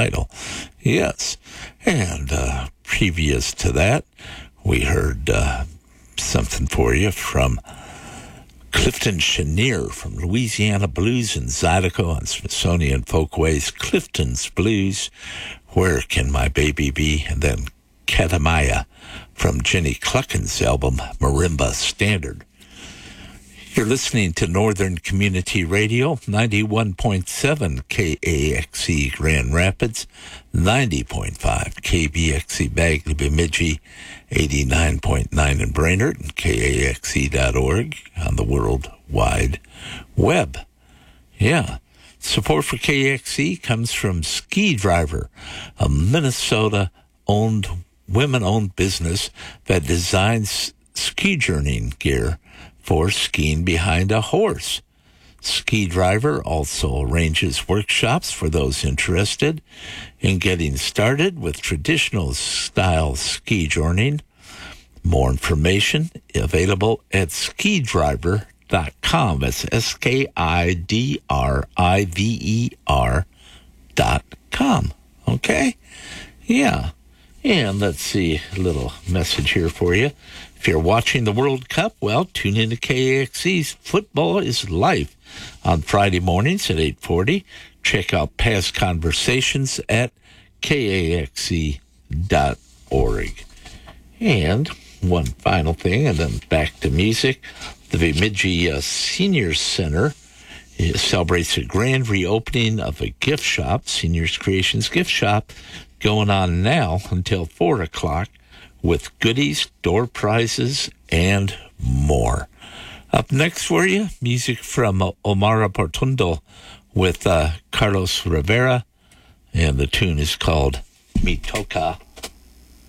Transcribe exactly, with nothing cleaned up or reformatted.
title. Yes. And uh, previous to that, we heard uh, something for you from Clifton Chenier from Louisiana Blues and Zydeco on Smithsonian Folkways. Clifton's Blues, Where Can My Baby Be? And then Katamaya from Jenny Cluckin's album Marimba Standard. You're listening to Northern Community Radio, ninety-one point seven K A X E Grand Rapids, ninety point five K B X E Bagley Bemidji, eighty-nine point nine in Brainerd, and K A X E dot org on the World Wide Web. Yeah. Support for K A X E comes from Ski Driver, a Minnesota-owned, women-owned business that designs ski journeying gear for skiing behind a horse. Ski Driver also arranges workshops for those interested in getting started with traditional style ski journeying. More information available at ski driver dot com. That's S K I D R I V E R dot com. Okay? Yeah. And let's see, a little message here for you. If you're watching the World Cup, well, tune in to K A X E's Football is Life on Friday mornings at eight forty. Check out past conversations at K A X E dot org. And one final thing, and then back to music. The Bemidji uh, Senior Center uh, celebrates a grand reopening of a gift shop, Seniors Creations Gift Shop, going on now until four o'clock. With goodies, door prizes, and more. Up next for you, music from uh, Omar Portundo with uh, Carlos Rivera, and the tune is called Mi Toca